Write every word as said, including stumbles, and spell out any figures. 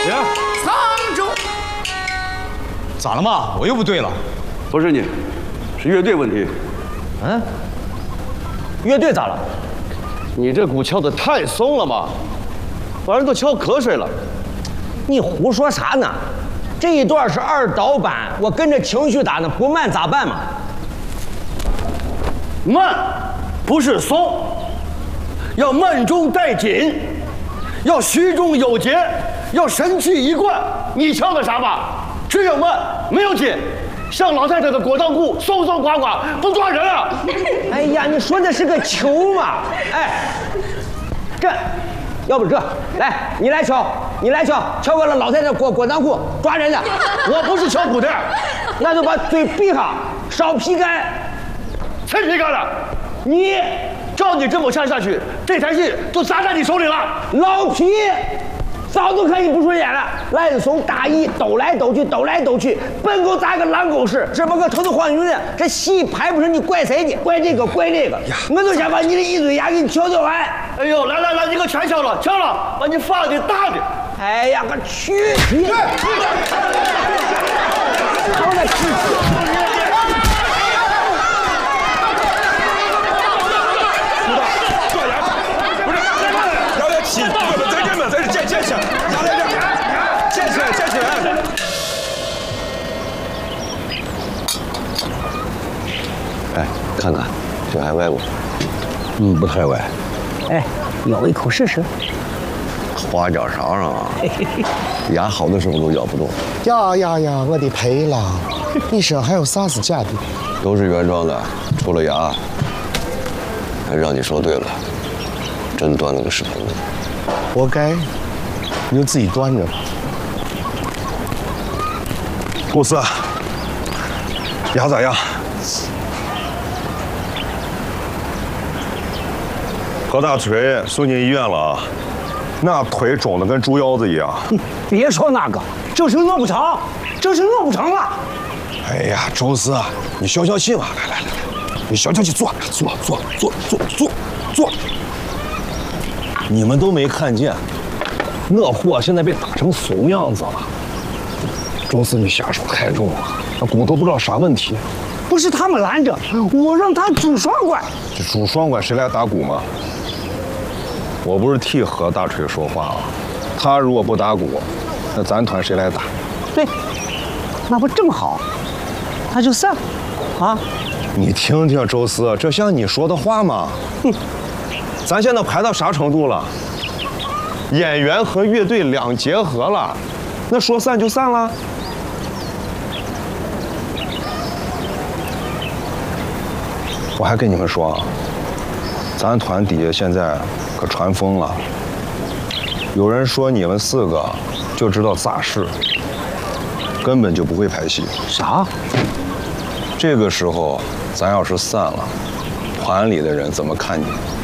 沧州。 咋了嘛？我又不对了。 不是你，是乐队问题。 嗯？乐队咋了？ 你这鼓敲的太松了嘛，把人都敲瞌睡了。 你胡说啥呢？这一段是二导板，我跟着情绪打呢，不慢咋办嘛？ 慢，不是松，要慢中带紧，要虚中有节，要神气一贯。你敲的啥吧？只有慢，没有紧。像老太太的果当裤，松松垮垮，不抓人啊！ 哎呀，你说的是个球嘛？哎，这，要不这，来，你来敲，你来敲，敲过了老太太果果当裤，抓人的。 我不是敲鼓的， 那就把嘴闭上，少皮干。 谁皮干了？你，照你这么唱下去，这台戏就砸在你手里了。 老皮。早都看你不顺眼了，烂怂大意，抖来抖去，抖来抖去，笨狗砸个狼狗屎，这不个头都晃晕了。这戏拍不成，你怪谁呢？怪这个，怪那个，我都想把你的一嘴牙给你敲掉完。 哎呦，来来来，你给我全敲了，敲了，把你放的大的。 哎呀，我去！你我的去！ 哎，看看，这还歪不？ 嗯，不太歪。 哎，咬一口试试。 花脚勺上啊，牙好的时候都咬不动。 呀呀呀！我的赔了，你说还有啥是假的？ 都是原装的，除了牙。还让你说对了，真端了个屎盆子。 活该，你就自己端着吧。 公司，牙咋样？何大锤送进医院了啊，那腿肿得跟猪腰子一样。 别说那个，就是饿不成，就是饿不成了。 哎呀，周四，你消消气吧，来来来来，你消消气，坐坐坐坐坐坐坐。你们都没看见，那货现在被打成怂样子了。周四，你下手太重了，那骨头不知道啥问题。 不是他们拦着，我让他拄双拐。 这拄双拐谁来打鼓吗？我不是替何大锤说话啊，他如果不打鼓，那咱团谁来打？ 对，那不正好，那就散，啊！ 你听听周四，这像你说的话吗？哼，咱现在排到啥程度了？演员和乐队两结合了，那说散就散了。我还跟你们说啊，咱团底下现在可传疯了，有人说你们四个就知道咋事，根本就不会拍戏。 啥？ 这个时候咱要是散了，团里的人怎么看你？